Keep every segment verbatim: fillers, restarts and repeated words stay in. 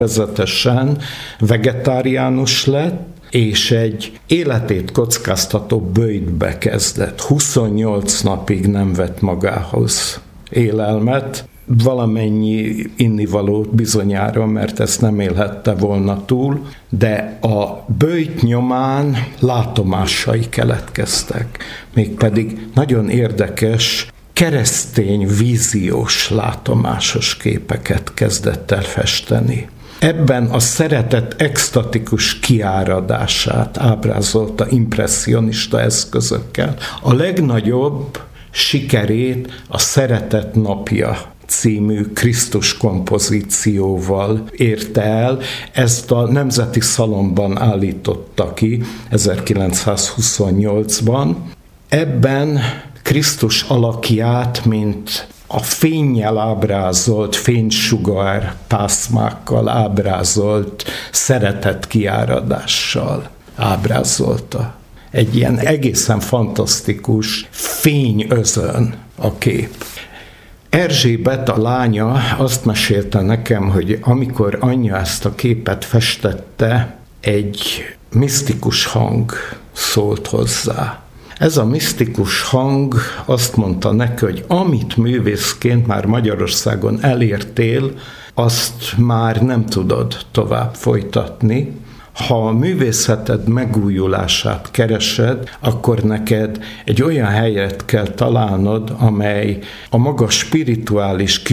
Vezetesen vegetáriánus lett, és egy életét kockáztató böjtbe kezdett. huszonnyolc napig nem vett magához élelmet, valamennyi innivalót bizonyára, mert ezt nem élhette volna túl, de a böjt nyomán látomásai keletkeztek. Mégpedig nagyon érdekes, keresztény, víziós, látomásos képeket kezdett el festeni. Ebben a szeretet extatikus kiáradását ábrázolta impresszionista eszközökkel. A legnagyobb sikerét a Szeretet napja című Krisztus kompozícióval érte el. Ezt a Nemzeti Szalonban állította ki ezerkilencszázhuszonnyolcban. Ebben Krisztus alakját, mint a fénnyel ábrázolt, fénysugár pászmákkal ábrázolt szeretet kiáradással ábrázolta. Egy ilyen egészen fantasztikus fényözön a kép. Erzsébet, a lánya azt mesélte nekem, hogy amikor anyja ezt a képet festette, egy misztikus hang szólt hozzá. Ez a misztikus hang azt mondta neki, hogy amit művészként már Magyarországon elértél, azt már nem tudod tovább folytatni. Ha a művészeted megújulását keresed, akkor neked egy olyan helyet kell találnod, amely a maga spirituális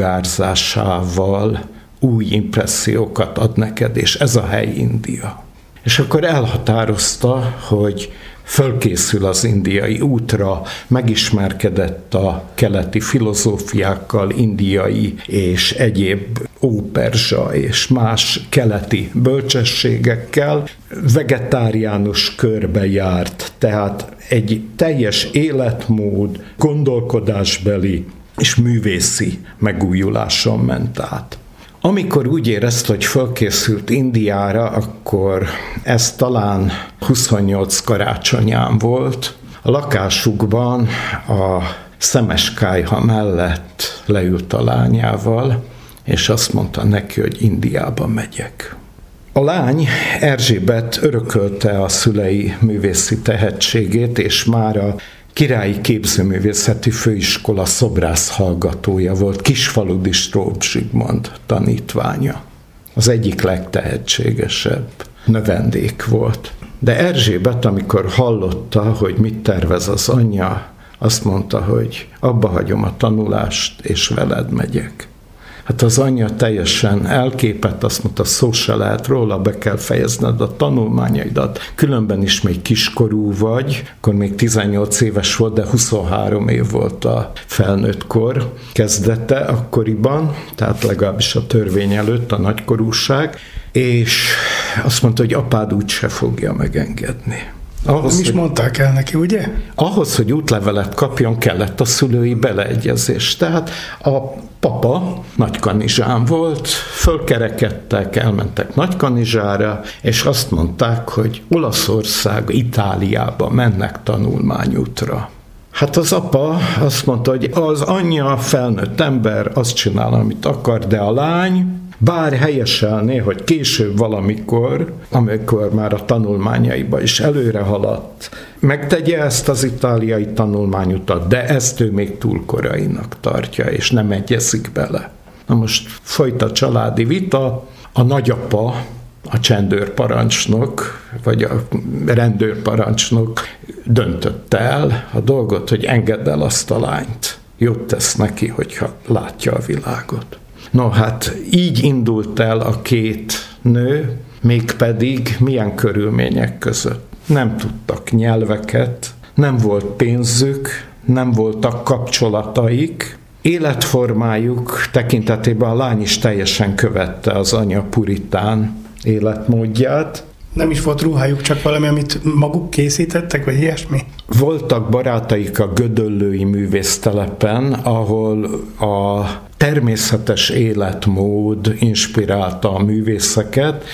kisugárzásával új impressziókat ad neked, és ez a hely India. És akkor elhatározta, hogy fölkészül az indiai útra, megismerkedett a keleti filozófiákkal, indiai és egyéb óperzsa és más keleti bölcsességekkel, vegetáriánus körbe járt, tehát egy teljes életmód, gondolkodásbeli és művészi megújuláson ment át. Amikor úgy érezte, hogy fölkészült Indiára, akkor ez talán huszonnyolc karácsonyán volt. A lakásukban a szemeskályha mellett leült a lányával, és azt mondta neki, hogy Indiába megyek. A lány, Erzsébet örökölte a szülei művészi tehetségét, és már a Királyi Képzőművészeti Főiskola szobrász hallgatója volt, Kisfaludi Stróbs Zsigmond tanítványa. Az egyik legtehetségesebb növendék volt. De Erzsébet, amikor hallotta, hogy mit tervez az anyja, azt mondta, hogy abba hagyom a tanulást, és veled megyek. Hát az anyja teljesen elképett, azt mondta, szó se lehet róla, be kell fejezned a tanulmányaidat, különben is még kiskorú vagy, akkor még tizennyolc éves volt, de huszonhárom év volt a felnőttkor kezdete akkoriban, tehát legalábbis a törvény előtt a nagykorúság, és azt mondta, hogy apád úgyse fogja megengedni. Ahhoz, is hogy, mondták el neki, ugye? Ahhoz, hogy útlevelet kapjon, kellett a szülői beleegyezés. Tehát a papa Nagykanizsán volt, fölkerekedtek, elmentek Nagykanizsára, és azt mondták, hogy Olaszország, Itáliába mennek tanulmányútra. Hát az apa azt mondta, hogy az anyja felnőtt ember, azt csinál, amit akar, de a lány bár helyeselné, hogy később valamikor, amikor már a tanulmányaiba is előre haladt, megtegye ezt az itáliai tanulmányutat, de ezt ő még túl korainak tartja, és nem egyezik bele. Na most folyt a családi vita, a nagyapa, a csendőrparancsnok, vagy a rendőrparancsnok döntötte el a dolgot, hogy engedd el azt a lányt. Jót tesz neki, hogyha látja a világot. No, hát így indult el a két nő, mégpedig milyen körülmények között. Nem tudtak nyelveket, nem volt pénzük, nem voltak kapcsolataik. Életformájuk tekintetében a lány is teljesen követte az anya puritán életmódját. Nem is volt ruhájuk, csak valami, amit maguk készítettek, vagy ilyesmi? Voltak barátaik a gödöllői művésztelepen, ahol a természetes életmód inspirálta a művészeket,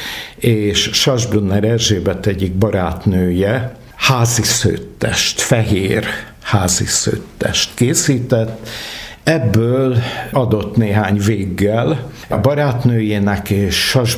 és Sasbrunner Erzsébet egyik barátnője házi szőttest, fehér házi szőttest készített, Ebből adott néhány véggel. A barátnőjének és